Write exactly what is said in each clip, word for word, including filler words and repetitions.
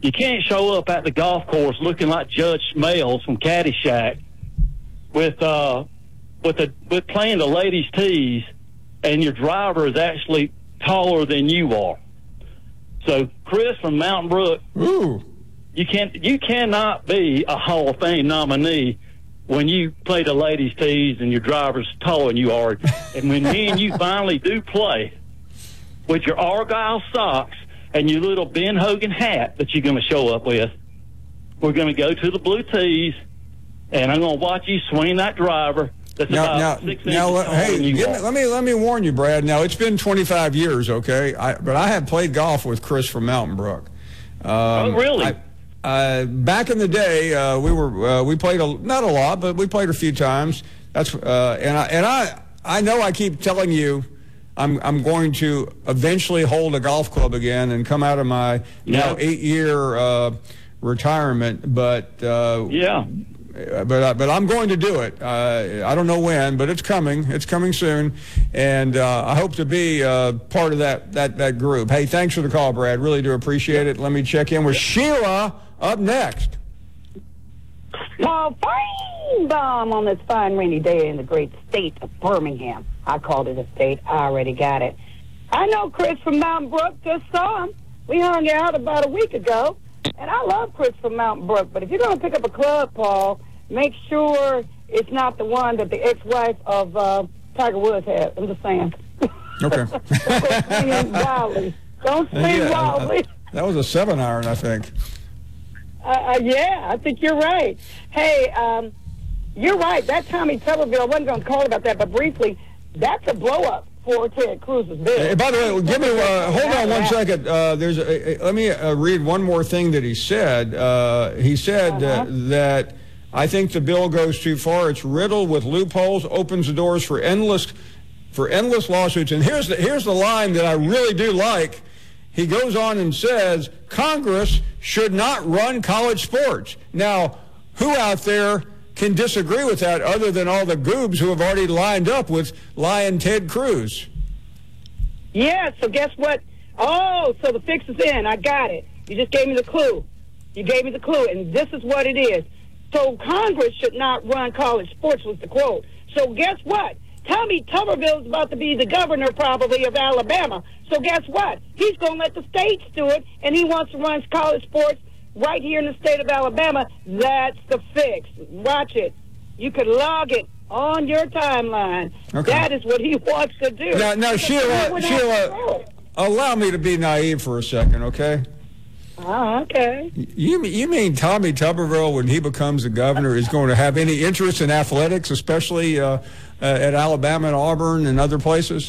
You can't show up at the golf course looking like Judge Smails from Caddyshack with uh, with a with playing the ladies' tees, and your driver is actually taller than you are. So, Chris from Mountain Brook, Ooh. you can't you cannot be a Hall of Fame nominee when you play the ladies' tees and your driver's taller than you are. And when me and you finally do play with your Argyle socks and your little Ben Hogan hat that you're going to show up with, we're going to go to the blue tees, and I'm going to watch you swing that driver. That's Now, about now, six now inches let, taller hey, than you give are. me, let me let me warn you, Brad. Now it's been twenty-five years, okay, I, but I have played golf with Chris from Mountain Brook. Um, Oh, really? I, uh, back in the day, uh, we were uh, we played a, not a lot, but we played a few times. That's uh, and I and I I know I keep telling you, I'm I'm going to eventually hold a golf club again and come out of my now Yeah. eight year uh, retirement, but uh, Yeah. But uh, but I'm going to do it. Uh, I don't know when, but it's coming. It's coming soon, and uh, I hope to be uh, part of that that that group. Hey, thanks for the call, Brad. Really do appreciate it. Let me check in with Sheila up next. Paul Feinbaum on this fine rainy day in the great state of Birmingham. I called it a state. I already got it. I know Chris from Mountain Brook. Just saw him. We hung out about a week ago. And I love Chris from Mountain Brook, but if you're going to pick up a club, Paul, make sure it's not the one that the ex-wife of uh, Tiger Woods had. I'm just saying. Okay. Don't swing wildly. Don't swing Yeah, wildly. uh, that was a seven iron, I think. Uh, uh, yeah, I think you're right. Hey, um, you're right. That Tommy Tuberville, I wasn't going to call about that, but briefly, that's a blow-up for Ted Cruz's bid. Hey, by the way, give me uh, hold on one second. Uh, there's a, a, let me uh, read one more thing that he said. Uh, he said uh, Uh-huh. that I think the bill goes too far. It's riddled with loopholes, opens the doors for endless for endless lawsuits. And here's the here's the line that I really do like. He goes on and says Congress should not run college sports. Now, who out there can disagree with that other than all the goobs who have already lined up with lying Ted Cruz? Yeah, so guess what? Oh, so the fix is in. I got it. You just gave me the clue. You gave me the clue, and this is what it is. So Congress should not run college sports was the quote. So guess what? Tommy Tuberville is about to be the governor probably of Alabama. So guess what? He's going to let the states do it, and he wants to run college sports right here in the state of Alabama. That's the fix. Watch it. You could log it on your timeline. Okay. That is what he wants to do. Now, now Sheila, Sheila, allow me to be naive for a second, okay? Oh, okay. You you mean Tommy Tuberville, when he becomes the governor, is going to have any interest in athletics, especially uh, uh, at Alabama and Auburn and other places?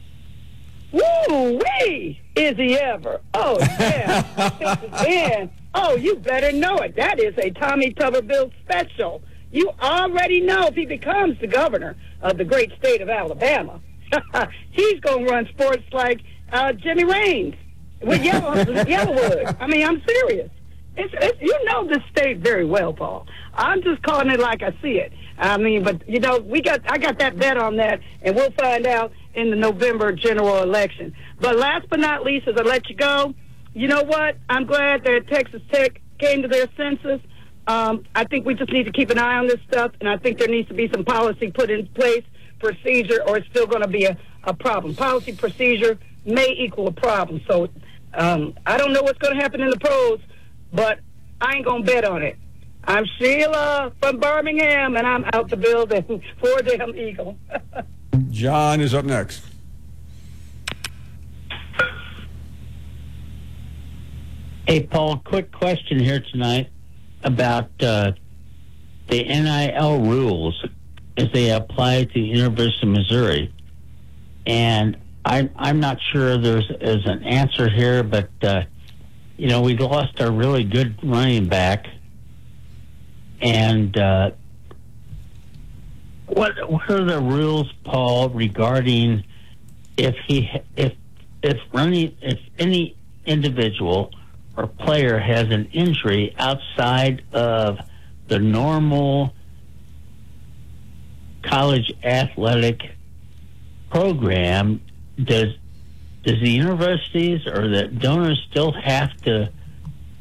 Woo-wee! Is he ever? Oh, yeah. Man, oh, you better know it. That is a Tommy Tuberville special. You already know if he becomes the governor of the great state of Alabama, he's going to run sports like uh, Jimmy Raines with Yellow, Yellowwood. I mean, I'm serious. It's, it's, you know this state very well, Paul. I'm just calling it like I see it. I mean, but, you know, we got I got that bet on that, and we'll find out in the November general election. But last but not least, as I let you go, you know what? I'm glad that Texas Tech came to their senses. Um, I think we just need to keep an eye on this stuff, and I think there needs to be some policy put in place, procedure, or it's still going to be a, a problem. Policy, procedure may equal a problem. So um, I don't know what's going to happen in the pros, but I ain't going to bet on it. I'm Sheila from Birmingham, and I'm out the building for them Eagle. John is up next. Hey, Paul, quick question here tonight about uh, the N I L rules as they apply to the University of Missouri. And I'm, I'm not sure there's, there's an answer here, but, uh, you know, we lost our really good running back. And uh, what what are the rules, Paul, regarding if he if if running if any individual or player has an injury outside of the normal college athletic program, does does the universities or the donors still have to